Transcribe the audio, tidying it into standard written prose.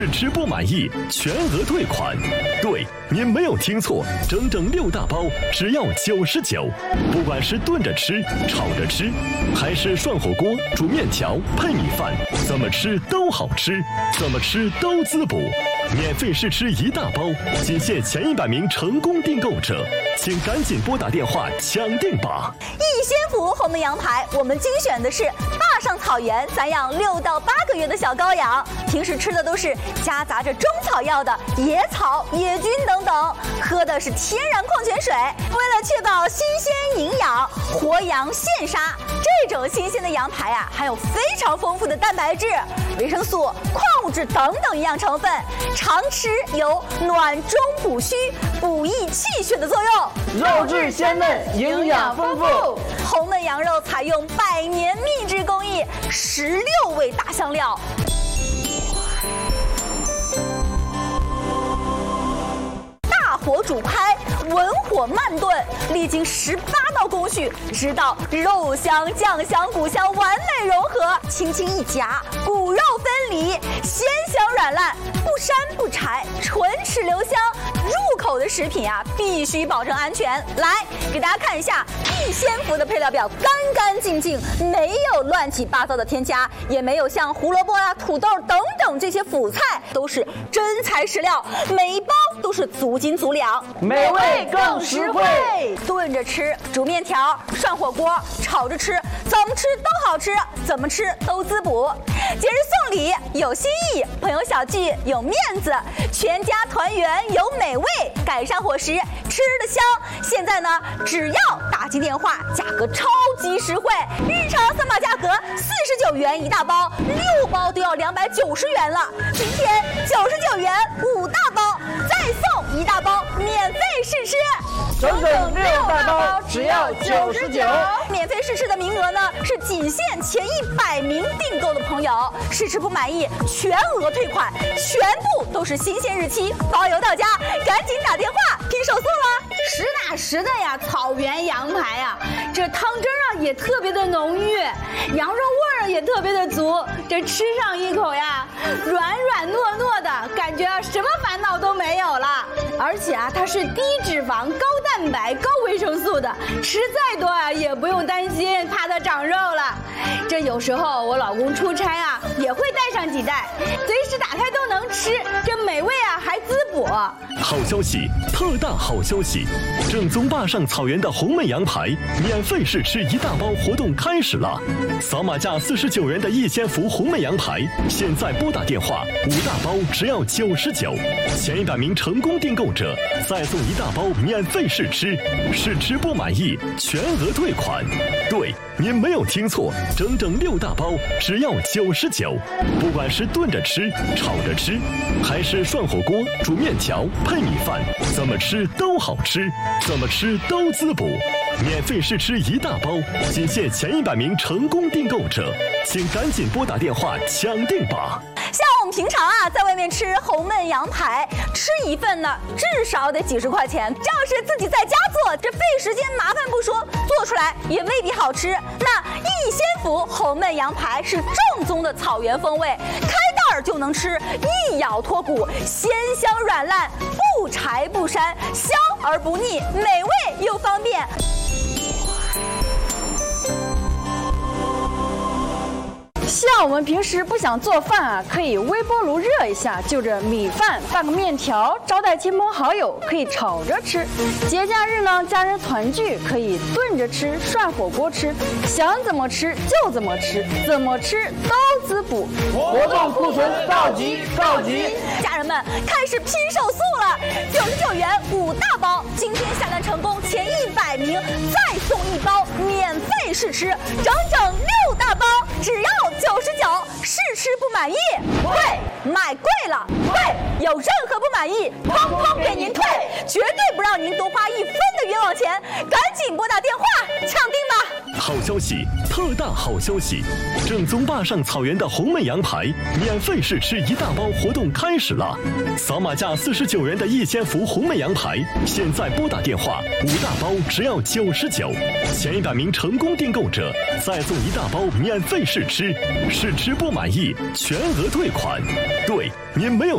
试吃不满意，全额退款。对，您没有听错，整整6大包，只要99。不管是炖着吃、炒着吃，还是涮火锅、煮面条、配米饭，怎么吃都好吃，怎么吃都滋补。免费试吃1大包，仅限前100名成功订购者，请赶紧拨打电话抢订吧！ 逸仙福鸿门羊排，我们精选的是坝上草原散养6到8个月的小羔羊，平时吃的都是夹杂着中草药的野草、野菌等等，喝的是天然矿泉水。为了确保新鲜营养，活羊现杀，这种新鲜的羊排啊，含有非常丰富的蛋白质、维生素、矿物质等等营养成分，常吃有暖中补虚、补益气血的作用。 肉质鲜嫩，营养丰富。 鸿门羊肉采用100年秘制工艺，16味大香料。大火煮开，文火慢炖，历经18道工序，直到肉香、酱香、骨香完美融合，轻轻一夹，骨肉分离，鲜香软烂，不膻不柴，唇齿留香。入口的食品啊，必须保证安全。来，给大家看一下逸仙福的配料表，干干净净，没有乱七八糟的添加，也没有像胡萝卜啊、土豆等等这些辅菜，都是真材实料，每一包都是足斤足两， 美味更实惠。 炖着吃、煮面条、涮火锅、炒着吃，怎么吃都好吃，怎么吃都滋补。节日送礼有心意，朋友小聚有面子，全家团圆有美味，改善伙食，吃得香。现在呢，只要打进电话，价格超级实惠，日常3码价格49元1大包，6包都要290元了。今天99元5大包，再送1大包免费试吃， 整整6大包只要99。 免费试吃的名额呢是仅限前100名订购的朋友，试吃不满意全额退款，全部都是新鲜日期，包邮到家，赶紧打电话拼手速了。 实打实的呀，草原羊排呀，这汤汁啊也特别的浓郁，羊肉味儿也特别的足，这吃上一口呀，软软糯糯的感觉啊，什么烦恼都没有了。而且啊，它是低脂肪、高蛋白、高维生素的，吃再多啊也不用担心怕它长肉了。这有时候我老公出差啊，也会带上几袋，随时打开都能吃，这美味啊还滋补。 好消息，特大好消息！正宗坝上草原的鸿门羊排免费试吃1大包活动开始了，扫码价49元的逸仙福鸿门羊排，现在拨打电话，5大包只要99，前100名成功订购者再送1大包免费试吃，试吃不满意全额退款。对，您没有听错，整整6大包只要99。不管是炖着吃、炒着吃，还是涮火锅、煮面条、配米饭，怎么吃都好吃，怎么吃都滋补。免费试吃1大包，仅限前100名成功订购者，请赶紧拨打电话抢订吧。 像我们平常啊，在外面吃鸿门羊排，吃一份呢，至少得几十块钱。这要是自己在家做，这费时间麻烦不说，做出来也未必好吃。那逸仙福鸿门羊排是正宗的草原风味，开袋儿就能吃，一咬脱骨，鲜香软烂，不柴不膻，香而不腻，美味又方便。 像我们平时不想做饭啊，可以微波炉热一下，就着米饭拌个面条，招待亲朋好友，可以炒着吃。节假日呢，家人团聚可以炖着吃、涮火锅吃，想怎么吃就怎么吃，怎么吃都滋补。 活动库存告急告急！ 家人们开始拼手速了，99元5大包，今天下单成功，前100名再送1包免费试吃，整整6大包，只要99，试吃不满意贵，买贵了贵，有任何不满意，通通给您退，绝对不让您多花1分的冤枉钱，赶紧拨打电话抢订吧。 好消息，特大好消息！正宗坝上草原的鸿门羊排免费试吃1大包活动开始了，扫码价49元的逸仙福鸿门羊排，现在拨打电话，5大包只要99，前100名成功订购者再送1大包免费试吃，试吃不满意全额退款。对，您没有